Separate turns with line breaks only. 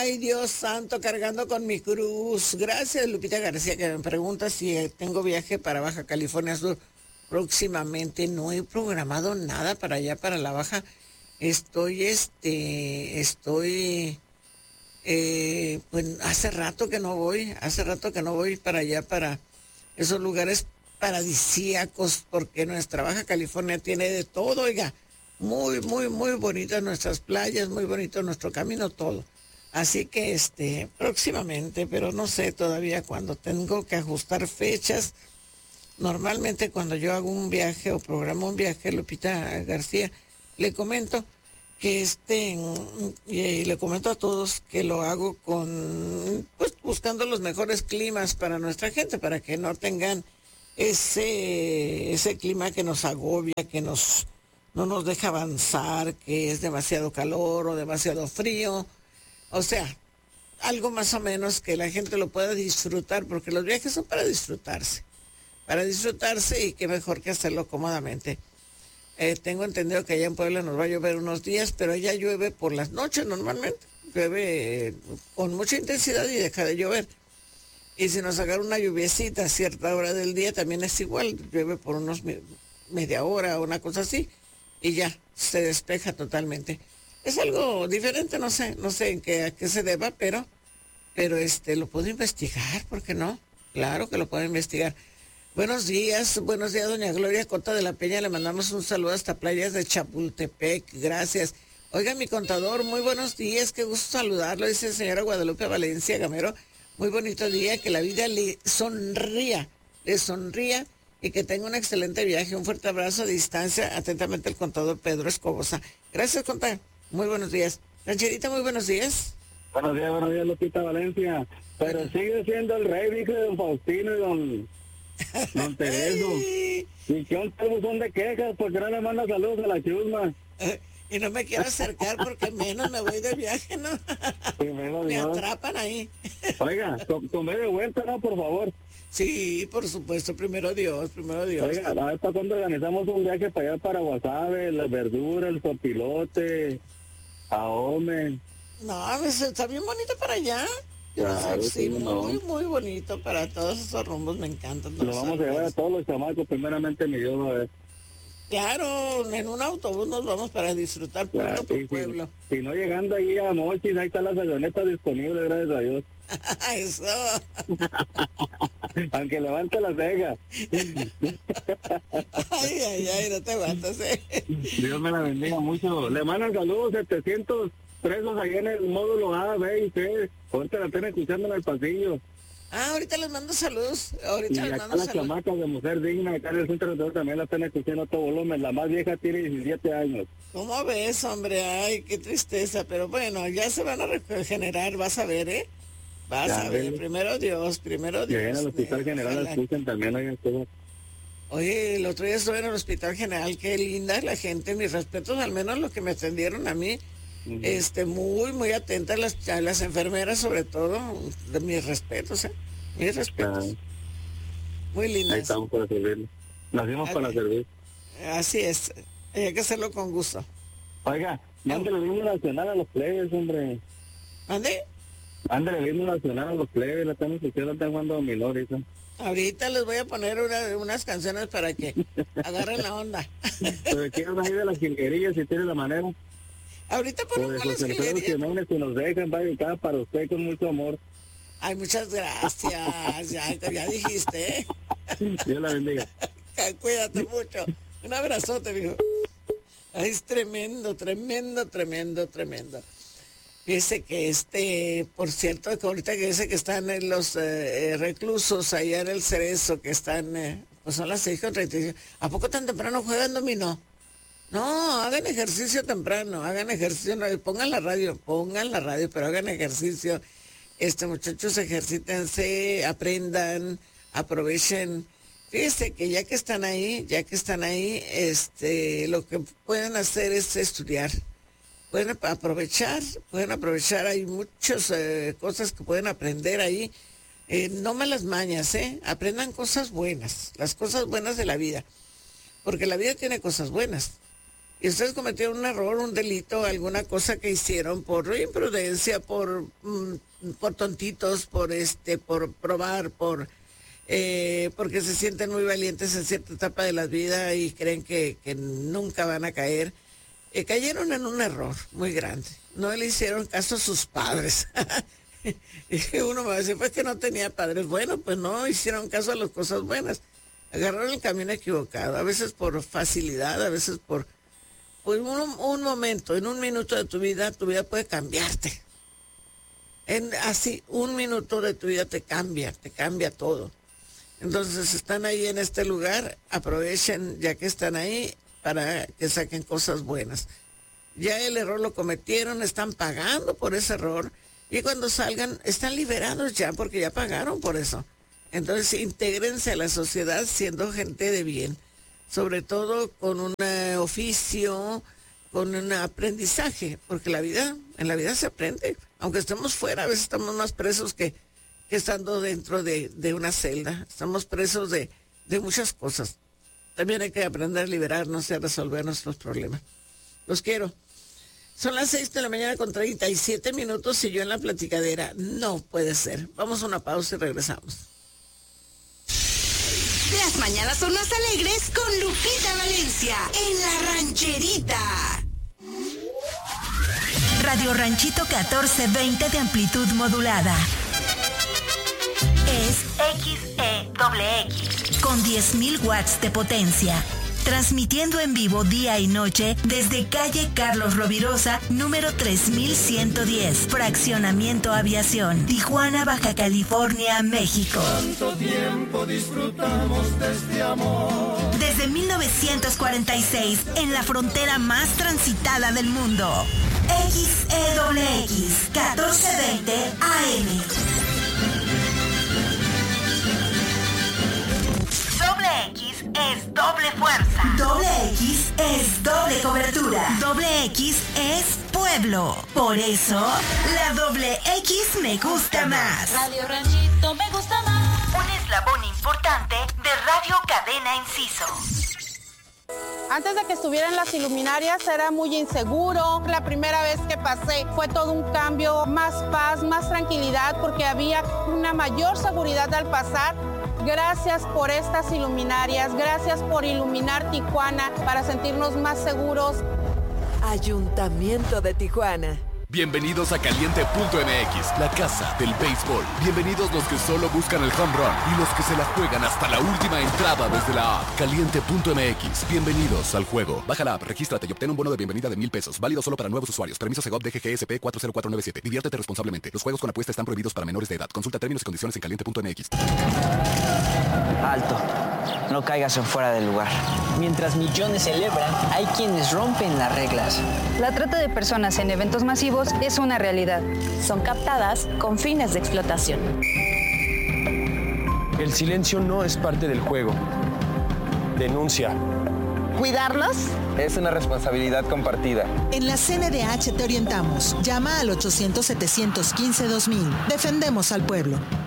Ay, Dios santo, cargando con mi cruz. Gracias, Lupita García, que me pregunta si tengo viaje para Baja California Sur próximamente. No he programado nada para allá, para la Baja. Pues hace rato que no voy para allá, para esos lugares paradisíacos, porque nuestra Baja California tiene de todo, oiga, muy, muy, muy bonitas nuestras playas, muy bonito nuestro camino, todo. Así que próximamente, pero no sé todavía cuándo, tengo que ajustar fechas. Normalmente cuando yo hago un viaje o programo un viaje, Lupita García, le comento que y le comento a todos que lo hago pues buscando los mejores climas para nuestra gente, para que no tengan ese clima que nos agobia, no nos deja avanzar, que es demasiado calor o demasiado frío. O sea, algo más o menos que la gente lo pueda disfrutar, porque los viajes son para disfrutarse y qué mejor que hacerlo cómodamente. Tengo entendido que allá en Puebla nos va a llover unos días, pero allá llueve por las noches normalmente. Llueve con mucha intensidad y deja de llover. Y si nos agarra una lluviecita a cierta hora del día, también es igual. Llueve por unos media hora o una cosa así, y ya se despeja totalmente. Es algo diferente, no sé a qué se deba, pero lo puedo investigar, ¿por qué no? Claro que lo puedo investigar. Buenos días, doña Gloria Cota de la Peña, le mandamos un saludo hasta playas de Chapultepec, gracias. Oiga, mi contador, muy buenos días, qué gusto saludarlo, dice señora Guadalupe Valencia Gamero, muy bonito día, que la vida le sonría y que tenga un excelente viaje, un fuerte abrazo a distancia, atentamente el contador Pedro Escobosa. Gracias, contador, muy buenos días. Rancherita, muy buenos días.
Buenos días, Lupita Valencia, pero sigue siendo el rey, hijo de don Faustino y don Tereso. Y que un buzón de quejas porque no le manda saludos a la chusma.
Y no me quiero acercar porque menos me voy de viaje, ¿no? Me atrapan ahí.
Oiga, tomé de vuelta, ¿no? Por favor.
Sí, por supuesto, primero Dios.
Oiga, a ver para cuando organizamos un viaje para allá, para Guasave, las verduras, el sopilote, Ahome.
No, pues, está bien bonito para allá.
Claro,
sí, muy bonito para todos esos rumbos, me encantan.
Lo vamos a llevar a todos los chamacos, primeramente mi Dios, a ver.
Claro, en un autobús nos vamos para disfrutar pueblo por pueblo.
Si no, llegando ahí a Mochis, ahí está la avioneta disponible, gracias a Dios.
Eso.
Aunque levante las cejas.
Ay, no te aguantas,
Dios me la bendiga mucho. Le mandan saludos 700 presos ahí en el módulo A, B y C. Ahorita la están escuchando en el pasillo.
Ahorita les mando saludos.
Y acá las chamacas de Mujer Digna, acá en el centro de todo también la están escuchando a todo volumen. La más vieja tiene 17 años.
¿Cómo ves, hombre? Ay, qué tristeza. Pero bueno, ya se van a regenerar, vas a ver, ¿eh? Vas a ver. Primero Dios.
Que en el Hospital General la escuchan también, oigan, cosas.
Oye, el otro día estuve en el Hospital General, qué linda la gente, mis respetos, al menos los que me atendieron a mí. Muy, muy atentas las enfermeras, sobre todo, de mis respetos, mis respetos. Muy lindas.
Ahí estamos para servir. Nacimos para servir.
Así es, hay que hacerlo con gusto.
Oiga, mándale el himno nacional a los plebes, hombre.
¿Mande?
Mándale el himno nacional a los plebes, la estamos escuchando, están jugando dominó, eso.
Ahorita les voy a poner unas canciones para que agarren la onda.
Pero quieren ahí de las jilguerillas si tiene la manera.
Ahorita ponemos las
jilguerillas. Que nos dejan, va dedicada para usted con mucho amor.
Ay, muchas gracias. ya dijiste,
Dios la bendiga.
Cuídate mucho. Un abrazote, mijo. Ay, es tremendo. Dice que por cierto, que ahorita que dice que están los reclusos allá en el Cerezo, que están, pues son las 6:35. ¿A poco tan temprano juegan dominó? No, hagan ejercicio temprano, no, pongan la radio, pero hagan ejercicio. Muchachos, ejercítense, aprendan, aprovechen. Fíjense que ya que están ahí, lo que pueden hacer es estudiar. Pueden aprovechar, hay muchas cosas que pueden aprender ahí. No malas mañas, aprendan cosas buenas, las cosas buenas de la vida. Porque la vida tiene cosas buenas. y ustedes cometieron un error, un delito, alguna cosa que hicieron por imprudencia, por tontitos, por probar, porque se sienten muy valientes en cierta etapa de la vida y creen que nunca van a caer, cayeron en un error muy grande. No le hicieron caso a sus padres. Y uno me va a decir, pues que no tenía padres. Bueno, pues no hicieron caso a las cosas buenas. Agarraron el camino equivocado, a veces por facilidad, a veces por un momento, en un minuto de tu vida puede cambiarte. Así, un minuto de tu vida te cambia todo. Entonces están ahí en este lugar, aprovechen ya que están ahí para que saquen cosas buenas. Ya el error lo cometieron, están pagando por ese error y cuando salgan están liberados ya porque ya pagaron por eso. Entonces intégrense a la sociedad siendo gente de bien, sobre todo con un oficio, con un aprendizaje, porque en la vida se aprende. Aunque estemos fuera, a veces estamos más presos que estando dentro de una celda. Estamos presos de muchas cosas. También hay que aprender a liberarnos y a resolver nuestros problemas. Los quiero. Son las 6:37 a.m. y yo en la platicadera. No puede ser. Vamos a una pausa y regresamos.
Las mañanas son más alegres con Lupita Valencia en La Rancherita.
Radio Ranchito 1420 de amplitud modulada. Es XEXX con 10.000 watts de potencia. Transmitiendo en vivo día y noche desde calle Carlos Rovirosa, número 3110, Fraccionamiento Aviación, Tijuana, Baja California, México.
Tanto tiempo disfrutamos de este amor.
Desde 1946, en la frontera más transitada del mundo. XEXX 1420 AM. Doble X es doble fuerza. Doble X es doble cobertura. Doble X es pueblo. Por eso, la doble X me gusta más.
Radio Ranchito me gusta más.
Un eslabón importante de Radio Cadena Inciso.
Antes de que estuvieran las iluminarias era muy inseguro. La primera vez que pasé fue todo un cambio, más paz, más tranquilidad, porque había una mayor seguridad al pasar. Gracias por estas iluminarias, gracias por iluminar Tijuana para sentirnos más seguros.
Ayuntamiento de Tijuana.
Bienvenidos a Caliente.mx, la casa del béisbol. Bienvenidos los que solo buscan el home run y los que se la juegan hasta la última entrada desde la app. Caliente.mx, bienvenidos al juego. Baja la app, regístrate y obtén un bono de bienvenida de $1,000. Válido solo para nuevos usuarios. Permiso Segov DGGSP 40497. Diviértete responsablemente. Los juegos con apuesta están prohibidos para menores de edad. Consulta términos y condiciones en Caliente.mx.
Alto. No caigas en fuera del lugar. Mientras millones celebran, hay quienes rompen las reglas.
La trata de personas en eventos masivos es una realidad.
Son captadas con fines de explotación.
El silencio no es parte del juego. Denuncia.
¿Cuidarlos?
Es una responsabilidad compartida.
En la CNDH te orientamos. Llama al 800-715-2000. Defendemos al pueblo.